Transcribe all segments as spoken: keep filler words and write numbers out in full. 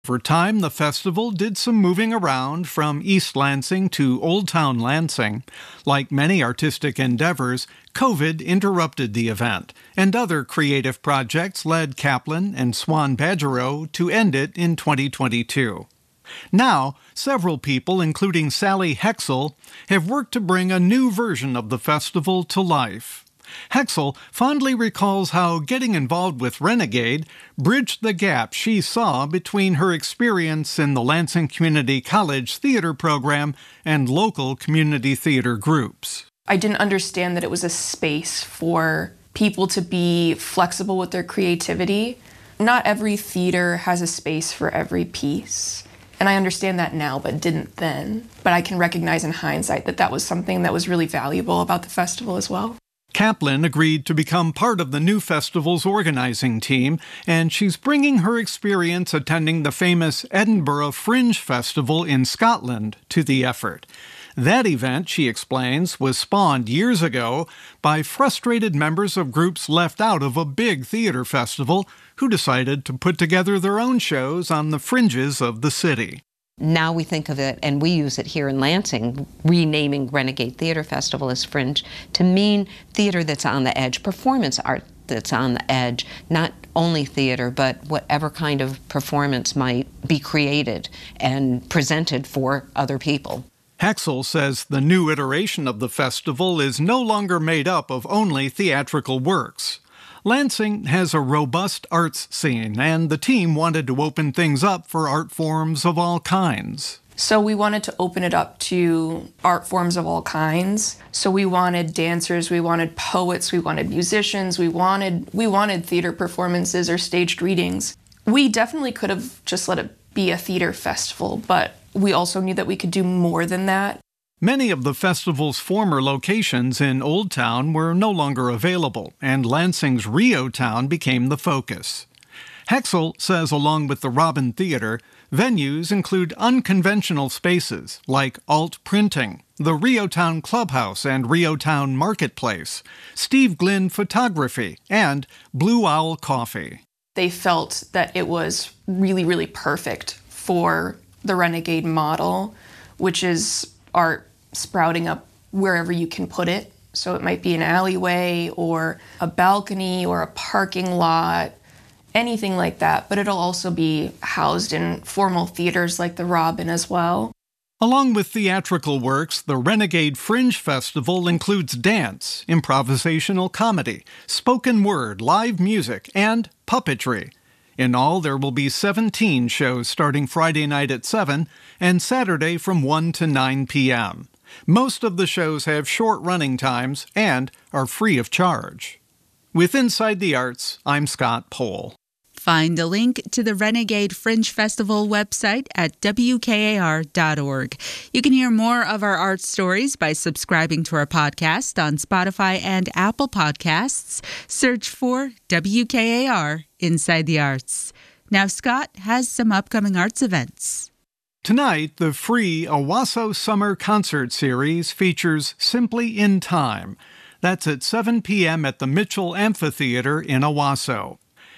For time, the festival did some moving around from East Lansing to Old Town Lansing. Like many artistic endeavors, COVID interrupted the event, and other creative projects led Kaplan and Swan Badgerow to end it in twenty twenty-two. Now, several people, including Sally Hexel, have worked to bring a new version of the festival to life. Hexel fondly recalls how getting involved with Renegade bridged the gap she saw between her experience in the Lansing Community College theater program and local community theater groups. I didn't understand that it was a space for people to be flexible with their creativity. Not every theater has a space for every piece. And I understand that now, but didn't then. But I can recognize in hindsight that that was something that was really valuable about the festival as well. Kaplan agreed to become part of the new festival's organizing team, and she's bringing her experience attending the famous Edinburgh Fringe Festival in Scotland to the effort. That event, she explains, was spawned years ago by frustrated members of groups left out of a big theater festival who decided to put together their own shows on the fringes of the city. Now we think of it, and we use it here in Lansing, renaming Renegade Theater Festival as Fringe, to mean theater that's on the edge, performance art that's on the edge, not only theater, but whatever kind of performance might be created and presented for other people. Hexel says the new iteration of the festival is no longer made up of only theatrical works. Lansing has a robust arts scene, and the team wanted to open things up for art forms of all kinds. So we wanted to open it up to art forms of all kinds. So we wanted dancers, we wanted poets, we wanted musicians, we wanted we wanted theater performances or staged readings. We definitely could have just let it be a theater festival, but we also knew that we could do more than that. Many of the festival's former locations in Old Town were no longer available, and Lansing's Rio Town became the focus. Hexel says along with the Robin Theater, venues include unconventional spaces like Alt Printing, the Rio Town Clubhouse and Rio Town Marketplace, Steve Glynn Photography, and Blue Owl Coffee. They felt that it was really, really perfect for the Renegade model, which is art sprouting up wherever you can put it. So it might be an alleyway or a balcony or a parking lot, anything like that. But it'll also be housed in formal theaters like the Robin as well. Along with theatrical works, the Renegade Fringe Festival includes dance, improvisational comedy, spoken word, live music, and puppetry. In all, there will be seventeen shows starting Friday night at seven and Saturday from one to nine p.m. Most of the shows have short running times and are free of charge. With Inside the Arts, I'm Scott Pohl. Find a link to the Renegade Fringe Festival website at W K A R dot org. You can hear more of our art stories by subscribing to our podcast on Spotify and Apple Podcasts. Search for W K A R Inside the Arts. Now Scott has some upcoming arts events. Tonight, the free Owasso Summer Concert Series features Simply in Time. That's at seven p.m. at the Mitchell Amphitheater in Owasso.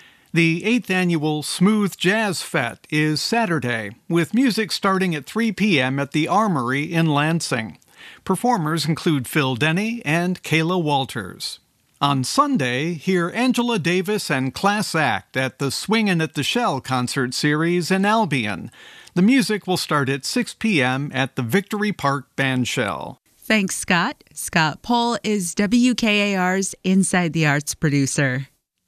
The eighth annual Smooth Jazz Fete is Saturday, with music starting at three p.m. at the Armory in Lansing. Performers include Phil Denny and Kayla Walters. On Sunday, hear Angela Davis and Class Act at the Swingin' at the Shell concert series in Albion. The music will start at six p.m. at the Victory Park Bandshell. Thanks, Scott. Scott Pohl is W K A R's Inside the Arts producer.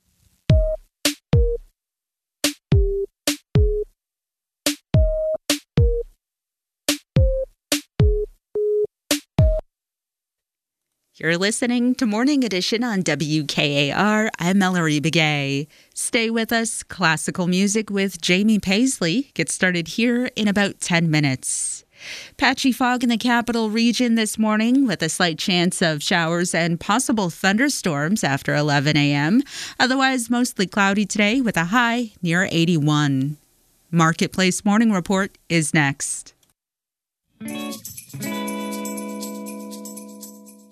You're listening to Morning Edition on W K A R. I'm Mallory Begay. Stay with us. Classical music with Jamie Paisley gets started here in about ten minutes. Patchy fog in the capital region this morning with a slight chance of showers and possible thunderstorms after eleven a.m. Otherwise, mostly cloudy today with a high near eighty-one. Marketplace Morning Report is next.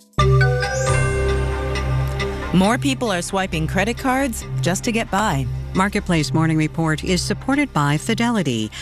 More people are swiping credit cards just to get by. Marketplace Morning Report is supported by Fidelity.